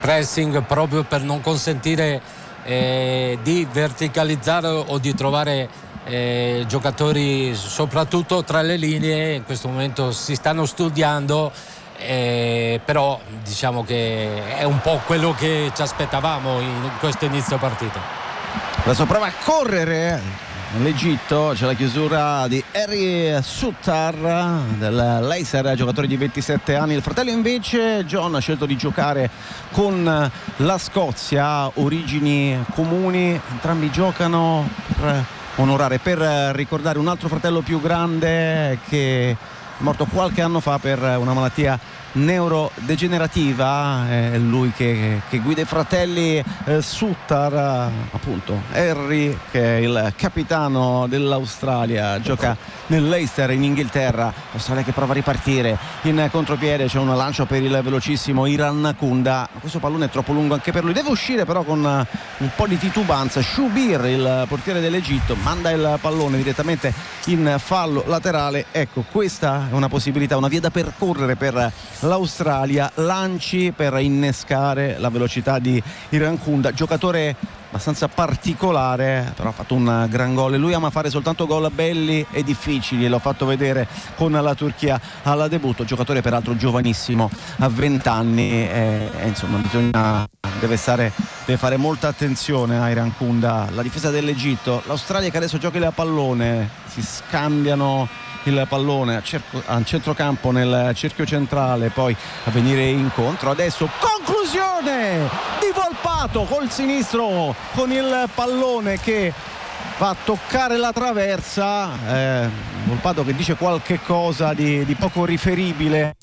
pressing proprio per non consentire di verticalizzare o di trovare giocatori soprattutto tra le linee. In questo momento si stanno studiando, però diciamo che è un po' quello che ci aspettavamo in questo inizio partita. Adesso prova a correre l'Egitto, c'è la chiusura di Harry Suttar del Leicester, giocatore di 27 anni. Il fratello invece, John, ha scelto di giocare con la Scozia, origini comuni, entrambi giocano per onorare, per ricordare un altro fratello più grande che è morto qualche anno fa per una malattia neurodegenerativa. È lui che guida i fratelli Suttar, appunto Harry, che è il capitano dell'Australia, gioca nel Leicester in Inghilterra. L'Australia che prova a ripartire in contropiede, c'è un lancio per il velocissimo Iran Kunda, ma questo pallone è troppo lungo anche per lui, deve uscire però con un po' di titubanza. Shubir, il portiere dell'Egitto, manda il pallone direttamente in fallo laterale. Ecco, questa è una possibilità, una via da percorrere per l'Australia, lanci per innescare la velocità di Iran Kunda, giocatore abbastanza particolare, però ha fatto un gran gol e lui ama fare soltanto gol belli e difficili, l'ho fatto vedere con la Turchia alla debutto. Giocatore peraltro giovanissimo, a 20 anni, insomma deve fare molta attenzione a Iran Kunda. La difesa dell'Egitto, l'Australia che adesso gioca il pallone, si scambiano il pallone a centrocampo nel cerchio centrale, poi a venire incontro adesso conclusione di Volpato col sinistro con il pallone che va a toccare la traversa. Volpato che dice qualche cosa di poco riferibile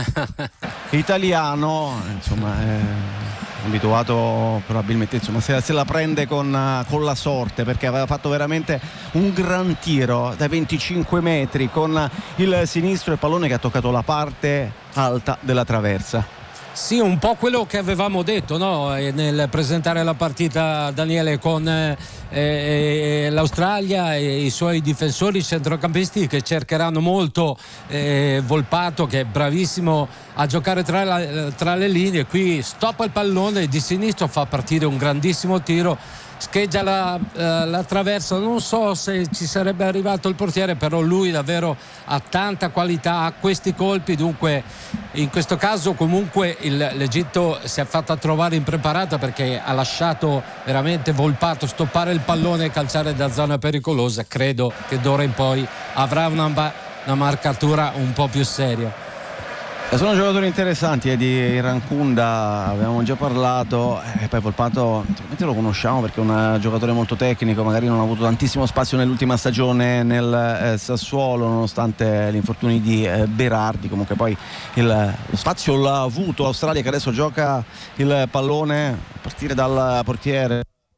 italiano, insomma abituato probabilmente, insomma, se la prende con la sorte, perché aveva fatto veramente un gran tiro dai 25 metri con il sinistro, il pallone che ha toccato la parte alta della traversa. Sì, un po' quello che avevamo detto, no? Nel presentare la partita, Daniele, con l'Australia e i suoi difensori centrocampisti che cercheranno molto Volpato, che è bravissimo a giocare tra le linee. Qui stoppa il pallone di sinistro, fa partire un grandissimo tiro, scheggia la traversa. Non so se ci sarebbe arrivato il portiere, però lui davvero ha tanta qualità, ha questi colpi. Dunque in questo caso comunque l'Egitto si è fatta trovare impreparata, perché ha lasciato veramente Volpato stoppare il pallone e calciare da zona pericolosa. Credo che d'ora in poi avrà una marcatura un po' più seria. Sono giocatori interessanti di Iran Kunda, avevamo già parlato, e poi Volpato naturalmente lo conosciamo perché è un giocatore molto tecnico, magari non ha avuto tantissimo spazio nell'ultima stagione nel Sassuolo nonostante gli infortuni di Berardi. Comunque poi lo spazio l'ha avuto. Australia che adesso gioca il pallone a partire dal portiere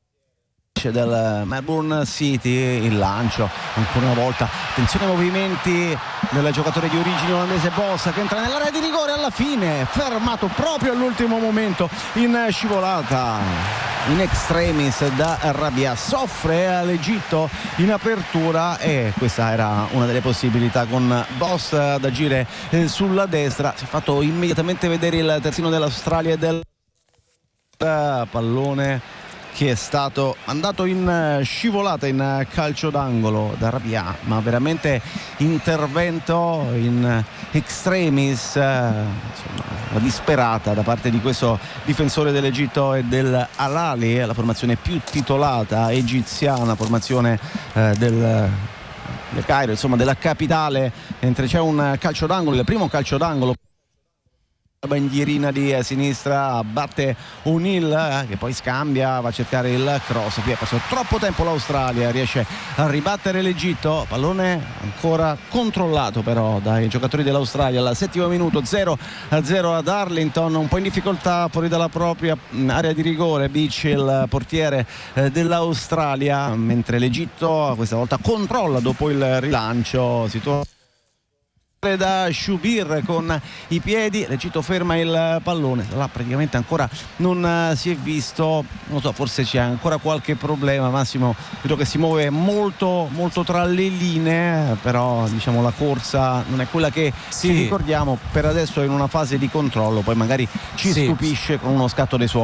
del Melbourne City, il lancio ancora una volta, attenzione ai movimenti del giocatore di origine olandese Bossa, che entra nell'area di rigore, alla fine fermato proprio all'ultimo momento in scivolata in extremis da Rabia. Soffre l'Egitto in apertura e questa era una delle possibilità, con Boss ad agire sulla destra. Si è fatto immediatamente vedere il terzino dell'Australia e del pallone che è stato mandato in scivolata in calcio d'angolo da Rabia, ma veramente intervento in extremis, insomma, disperata da parte di questo difensore dell'Egitto e del Al-Ahly, la formazione più titolata egiziana, formazione del Cairo, insomma della capitale, mentre c'è un calcio d'angolo, il primo calcio d'angolo. Bandierina di sinistra, batte O'Neill che poi scambia, va a cercare il cross. Qui è passato troppo tempo l'Australia, riesce a ribattere l'Egitto, pallone ancora controllato però dai giocatori dell'Australia al 7° minuto, 0-0 ad Arlington, un po' in difficoltà fuori dalla propria area di rigore Beach, il portiere dell'Australia, mentre l'Egitto questa volta controlla dopo il rilancio. Si torna da Shubir con i piedi, l'Egitto ferma il pallone, là praticamente ancora non si è visto, non so, forse c'è ancora qualche problema. Massimo credo che si muove molto tra le linee, però diciamo la corsa non è quella che ci ricordiamo. Per adesso è in una fase di controllo, poi magari ci stupisce con uno scatto dei suoi.